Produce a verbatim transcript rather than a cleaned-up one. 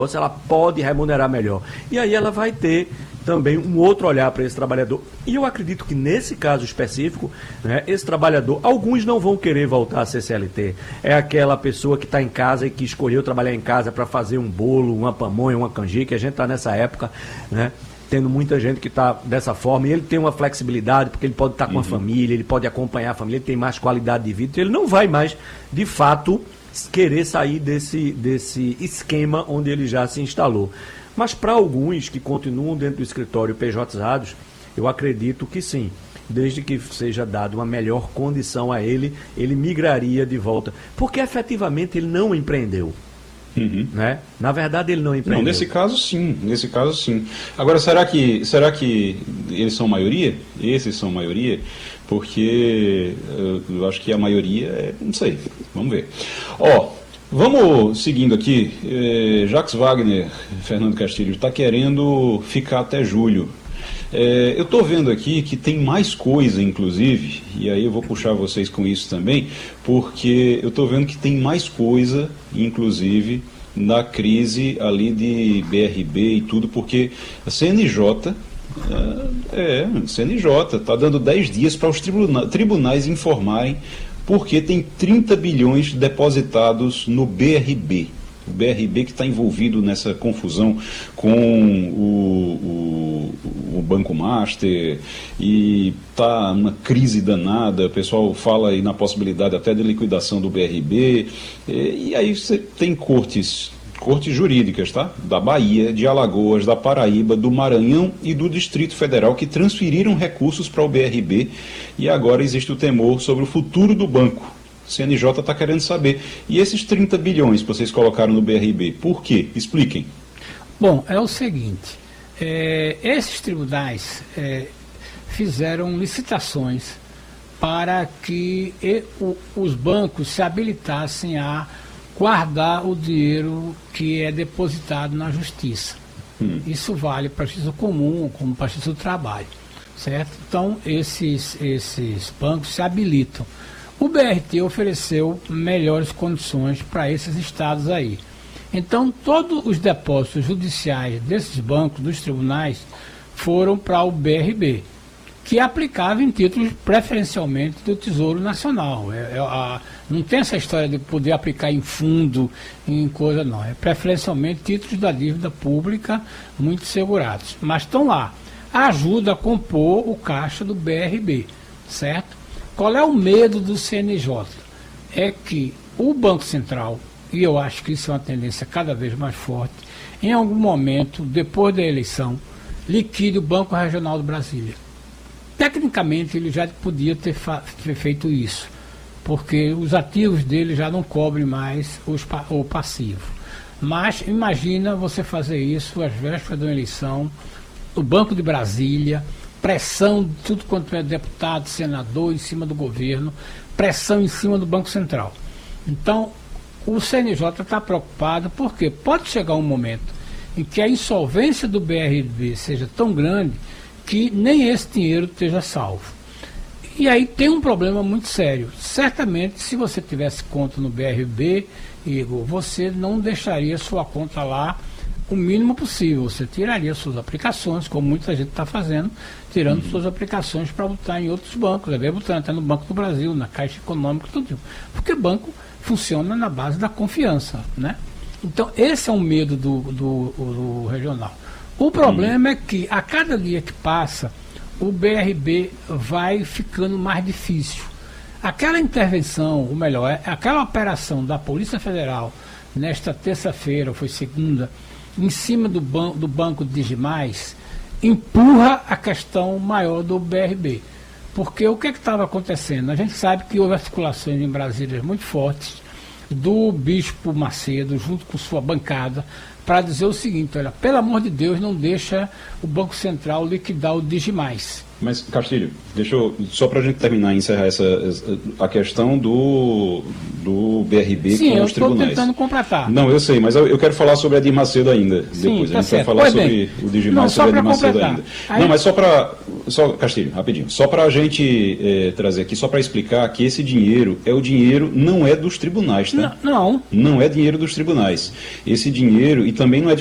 se ela pode remunerar melhor. E aí ela vai ter também um outro olhar para esse trabalhador. E eu acredito que nesse caso específico, né, esse trabalhador, alguns não vão querer voltar a ser C L T. É aquela pessoa que está em casa e que escolheu trabalhar em casa para fazer um bolo, uma pamonha, uma canjica. A gente está nessa época, né, tendo muita gente que está dessa forma, e ele tem uma flexibilidade, porque ele pode estar tá com uhum. a família, ele pode acompanhar a família, ele tem mais qualidade de vida, então ele não vai mais, de fato, querer sair desse, desse esquema onde ele já se instalou. Mas para alguns que continuam dentro do escritório pejotizados, eu acredito que sim. Desde que seja dada uma melhor condição a ele, ele migraria de volta. Porque efetivamente ele não empreendeu. Uhum. Né? Na verdade ele não empreendeu. Não, nesse caso sim, nesse caso sim. Agora, será que, será que eles são maioria? Esses são maioria? Porque eu, eu acho que a maioria é, não sei, vamos ver. Ó, vamos seguindo aqui, eh, Jacques Wagner, Fernando Castilho, está querendo ficar até julho. É, eu estou vendo aqui que tem mais coisa, inclusive, e aí eu vou puxar vocês com isso também, porque eu estou vendo que tem mais coisa, inclusive, na crise ali de B R B e tudo, porque a C N J, é, é C N J, está dando dez dias para os tribuna- tribunais informarem porque tem trinta bilhões depositados no B R B. O B R B que está envolvido nessa confusão com o, o, o Banco Master, e está uma crise danada. O pessoal fala aí na possibilidade até de liquidação do B R B, e, e aí você tem cortes, cortes jurídicas, tá? Da Bahia, de Alagoas, da Paraíba, do Maranhão e do Distrito Federal, que transferiram recursos para o B R B, e agora existe o temor sobre o futuro do banco. C N J está querendo saber. E esses trinta bilhões que vocês colocaram no B R B, por quê? Expliquem. Bom, é o seguinte, é, esses tribunais é, fizeram licitações para que e, o, os bancos se habilitassem a guardar o dinheiro que é depositado na justiça. Hum. Isso vale para a justiça comum, como para a justiça do trabalho, certo? Então, esses, esses bancos se habilitam. O B R T ofereceu melhores condições para esses estados aí. Então, todos os depósitos judiciais desses bancos, dos tribunais, foram para o B R B, que aplicava em títulos preferencialmente do Tesouro Nacional. É, é, a, não tem essa história de poder aplicar em fundo, em coisa não. É preferencialmente títulos da dívida pública muito segurados. Mas estão lá. Ajuda a compor o caixa do B R B, certo? Qual é o medo do C N J? É que o Banco Central, e eu acho que isso é uma tendência cada vez mais forte, em algum momento, depois da eleição, liquide o Banco Regional do Brasília. Tecnicamente, ele já podia ter, ter feito isso, porque os ativos dele já não cobrem mais os, o passivo. Mas imagina você fazer isso às vésperas de uma eleição, o Banco de Brasília, pressão de tudo quanto é deputado, senador em cima do governo, pressão em cima do Banco Central. Então, o C N J está preocupado porque pode chegar um momento em que a insolvência do B R B seja tão grande que nem esse dinheiro esteja salvo. E aí tem um problema muito sério. Certamente, se você tivesse conta no B R B, Igor, você não deixaria sua conta lá o mínimo possível. Você tiraria suas aplicações, como muita gente está fazendo, tirando uhum. suas aplicações para botar em outros bancos, é botando até no Banco do Brasil, na Caixa Econômica, tudo. Porque banco funciona na base da confiança, né? Então, esse é um medo do, do, do regional. O problema uhum. é que, a cada dia que passa, o B R B vai ficando mais difícil. Aquela intervenção, ou melhor, aquela operação da Polícia Federal, nesta terça-feira, ou foi segunda, em cima do, ban do banco Digimais, empurra a questão maior do B R B. Porque o que estava acontecendo? A gente sabe que houve articulações em Brasília muito fortes do Bispo Macedo, junto com sua bancada, para dizer o seguinte: olha, pelo amor de Deus, não deixa o Banco Central liquidar o Digimais. Mas, Castilho, deixa eu, só para a gente terminar e encerrar essa, a questão do, do B R B Sim, com eu os tribunais. Sim, eu estou tentando completar. Não, eu sei, mas eu, eu quero falar sobre a Edir Macedo ainda, Sim, depois. Tá a gente certo. vai falar Pois sobre bem. o Digimais Não, sobre a Edir Macedo completar. ainda. Aí... Não, mas só para... Só, Castilho, rapidinho. Só para a gente eh, trazer aqui, só para explicar que esse dinheiro é o dinheiro, não é dos tribunais, tá? Não. Não, não é dinheiro dos tribunais. Esse dinheiro, e também não é